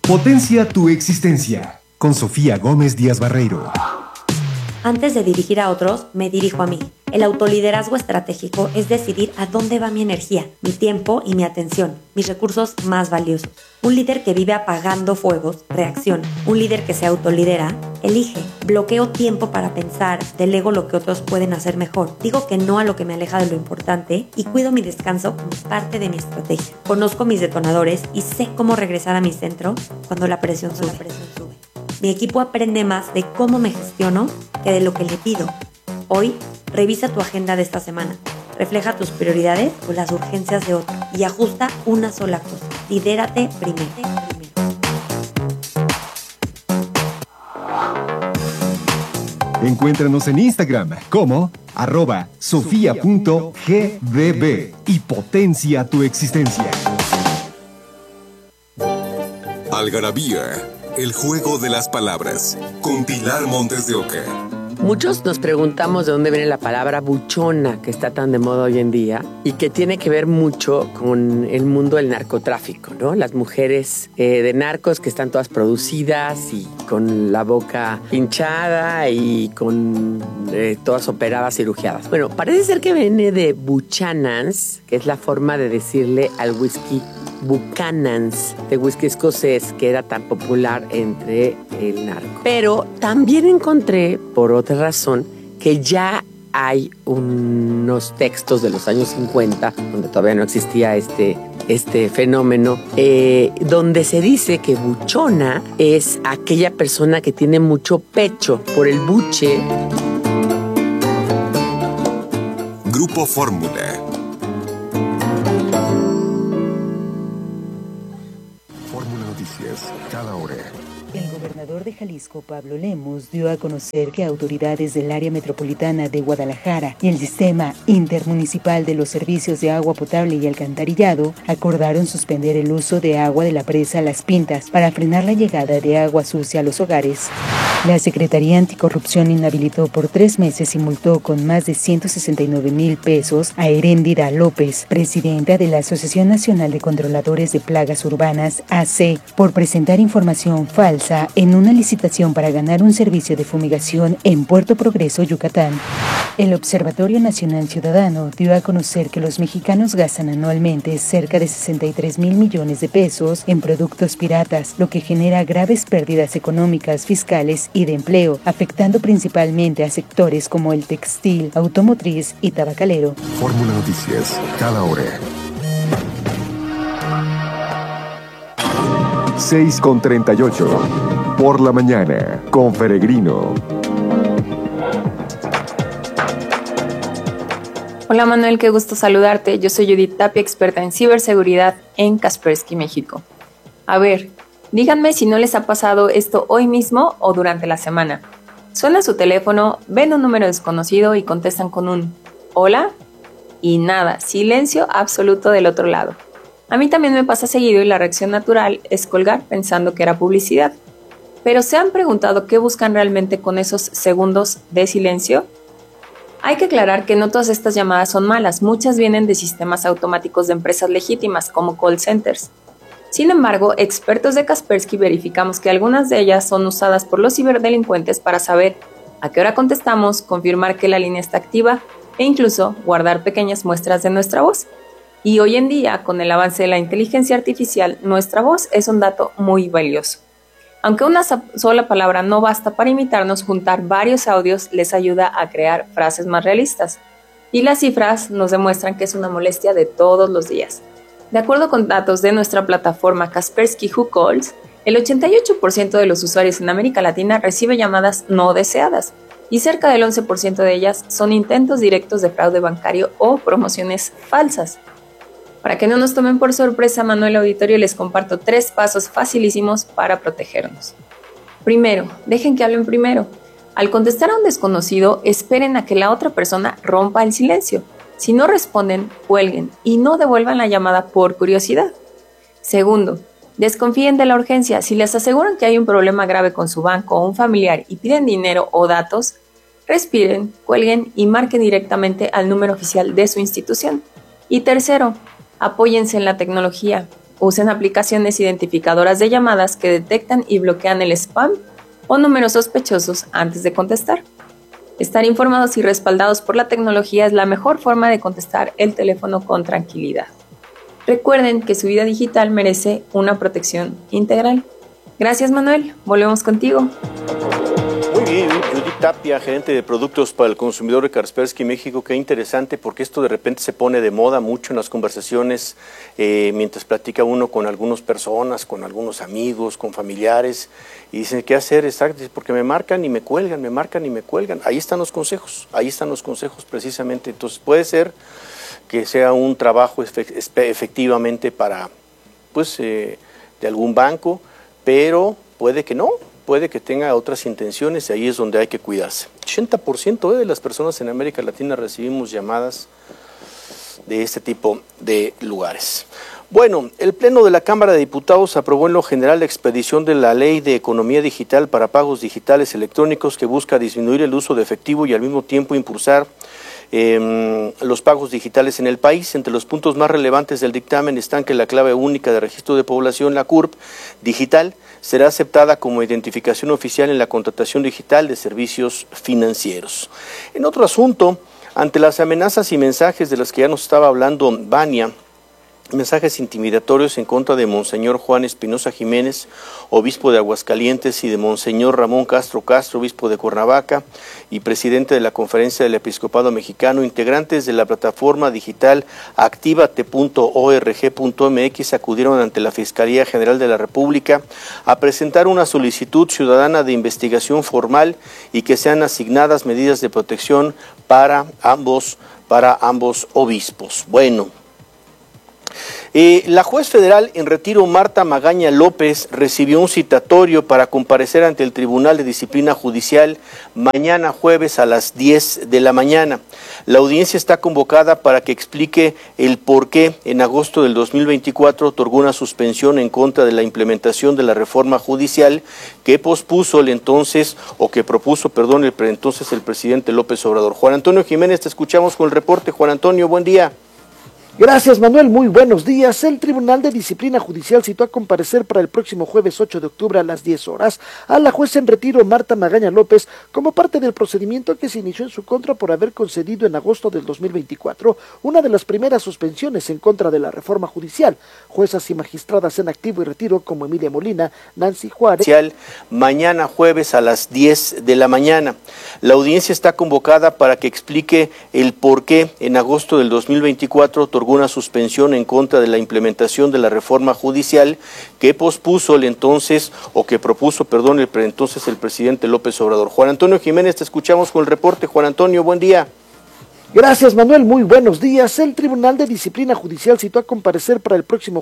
Potencia tu existencia con Sofía Gómez Díaz Barreiro. Antes de dirigir a otros, me dirijo a mí. El autoliderazgo estratégico es decidir a dónde va mi energía, mi tiempo y mi atención, mis recursos más valiosos. Un líder que vive apagando fuegos, reacciona. Un líder que se autolidera, elige. Bloqueo tiempo para pensar, delego lo que otros pueden hacer mejor. Digo que no a lo que me aleja de lo importante y cuido mi descanso como parte de mi estrategia. Conozco mis detonadores y sé cómo regresar a mi centro cuando la presión sube. Mi equipo aprende más de cómo me gestiono que de lo que le pido. Hoy, revisa tu agenda de esta semana. Refleja tus prioridades o las urgencias de otro y ajusta una sola cosa. Lidérate primero. Encuéntranos en Instagram como @sofia.gbb y potencia tu existencia. Algarabía, el juego de las palabras, con Pilar Montes de Oca. Muchos nos preguntamos de dónde viene la palabra buchona, que está tan de moda hoy en día y que tiene que ver mucho con el mundo del narcotráfico, ¿no? Las mujeres de narcos que están todas producidas y con la boca hinchada y con todas operadas, cirugiadas. Bueno, parece ser que viene de Buchanan's, que es la forma de decirle al whisky Buchanan's, de whisky escocés, que era tan popular entre el narco. Pero también encontré, por otra razón, que ya hay unos textos de los años 50, donde todavía no existía este fenómeno, donde se dice que buchona es aquella persona que tiene mucho pecho por el buche. Grupo Fórmula. Fórmula Noticias, cada hora. El gobernador de Jalisco, Pablo Lemus, dio a conocer que autoridades del área metropolitana de Guadalajara y el Sistema Intermunicipal de los Servicios de Agua Potable y Alcantarillado acordaron suspender el uso de agua de la presa Las Pintas para frenar la llegada de agua sucia a los hogares. La Secretaría Anticorrupción inhabilitó por 3 meses y multó con más de 169,000 pesos a Heréndira López, presidenta de la Asociación Nacional de Controladores de Plagas Urbanas, AC, por presentar información falsa en una licitación para ganar un servicio de fumigación en Puerto Progreso, Yucatán. El Observatorio Nacional Ciudadano dio a conocer que los mexicanos gastan anualmente cerca de 63,000 millones de pesos en productos piratas, lo que genera graves pérdidas económicas, fiscales y de empleo, afectando principalmente a sectores como el textil, automotriz y tabacalero. Fórmula Noticias, cada hora. 6:38 por la mañana con Peregrino. Hola Manuel, qué gusto saludarte. Yo soy Judith Tapia, experta en ciberseguridad en Kaspersky, México. A ver, díganme si no les ha pasado esto hoy mismo o durante la semana. Suena su teléfono, ven un número desconocido y contestan con un ¿hola? Y nada, silencio absoluto del otro lado. A mí también me pasa seguido y la reacción natural es colgar pensando que era publicidad. Pero ¿se han preguntado qué buscan realmente con esos segundos de silencio? Hay que aclarar que no todas estas llamadas son malas, muchas vienen de sistemas automáticos de empresas legítimas como call centers. Sin embargo, expertos de Kaspersky verificamos que algunas de ellas son usadas por los ciberdelincuentes para saber a qué hora contestamos, confirmar que la línea está activa e incluso guardar pequeñas muestras de nuestra voz. Y hoy en día, con el avance de la inteligencia artificial, nuestra voz es un dato muy valioso. Aunque una sola palabra no basta para imitarnos, juntar varios audios les ayuda a crear frases más realistas. Y las cifras nos demuestran que es una molestia de todos los días. De acuerdo con datos de nuestra plataforma Kaspersky Who Calls, el 88% de los usuarios en América Latina recibe llamadas no deseadas y cerca del 11% de ellas son intentos directos de fraude bancario o promociones falsas. Para que no nos tomen por sorpresa, Manuel Auditorio, les comparto 3 pasos facilísimos para protegernos. Primero, dejen que hablen primero. Al contestar a un desconocido, esperen a que la otra persona rompa el silencio. Si no responden, cuelguen y no devuelvan la llamada por curiosidad. Segundo, desconfíen de la urgencia. Si les aseguran que hay un problema grave con su banco o un familiar y piden dinero o datos, respiren, cuelguen y marquen directamente al número oficial de su institución. Y tercero, apóyense en la tecnología. Usen aplicaciones identificadoras de llamadas que detectan y bloquean el spam o números sospechosos antes de contestar. Estar informados y respaldados por la tecnología es la mejor forma de contestar el teléfono con tranquilidad. Recuerden que su vida digital merece una protección integral. Gracias, Manuel. Volvemos contigo. Muy bien, Judith Tapia, gerente de productos para el consumidor de Kaspersky México. Qué interesante, porque esto de repente se pone de moda mucho en las conversaciones mientras platica uno con algunas personas, con algunos amigos, con familiares, y dicen, ¿qué hacer? Exacto, porque me marcan y me cuelgan, me marcan y me cuelgan. Ahí están los consejos precisamente. Entonces puede ser que sea un trabajo efectivamente para, pues, de algún banco, pero puede que no. Puede que tenga otras intenciones y ahí es donde hay que cuidarse. 80% de las personas en América Latina recibimos llamadas de este tipo de lugares. Bueno, el Pleno de la Cámara de Diputados aprobó en lo general la expedición de la Ley de Economía Digital para Pagos Digitales Electrónicos, que busca disminuir el uso de efectivo y al mismo tiempo impulsar los pagos digitales en el país. Entre los puntos más relevantes del dictamen están que la clave única de registro de población, la CURP digital, será aceptada como identificación oficial en la contratación digital de servicios financieros. En otro asunto, ante las amenazas y mensajes de las que ya nos estaba hablando Vania, mensajes intimidatorios en contra de Monseñor Juan Espinosa Jiménez, obispo de Aguascalientes, y de Monseñor Ramón Castro Castro, obispo de Cuernavaca y presidente de la Conferencia del Episcopado Mexicano, integrantes de la plataforma digital activate.org.mx acudieron ante la Fiscalía General de la República a presentar una solicitud ciudadana de investigación formal y que sean asignadas medidas de protección para ambos obispos. Bueno, la juez federal en retiro Marta Magaña López recibió un citatorio para comparecer ante el Tribunal de Disciplina Judicial mañana jueves a las 10 de la mañana. La audiencia está convocada para que explique el por qué en agosto del 2024 otorgó una suspensión en contra de la implementación de la reforma judicial que propuso el presidente López Obrador. Juan Antonio Jiménez, te escuchamos con el reporte. Juan Antonio, buen día. Gracias, Manuel, muy buenos días. El Tribunal de Disciplina Judicial citó a comparecer para el próximo jueves 8 de octubre a las 10 horas a la jueza en retiro Marta Magaña López como parte del procedimiento que se inició en su contra por haber concedido en agosto del 2024 una de las primeras suspensiones en contra de la reforma judicial. Juezas y magistradas en activo y retiro como Emilia Molina, Nancy Juárez. Mañana jueves a las 10 de la mañana. La audiencia está convocada para que explique el por qué en agosto del 2024 otorgó una suspensión en contra de la implementación de la reforma judicial que propuso el presidente López Obrador. Juan Antonio Jiménez, te escuchamos con el reporte. Juan Antonio, buen día. Gracias, Manuel, muy buenos días. El Tribunal de Disciplina Judicial citó a comparecer para el próximo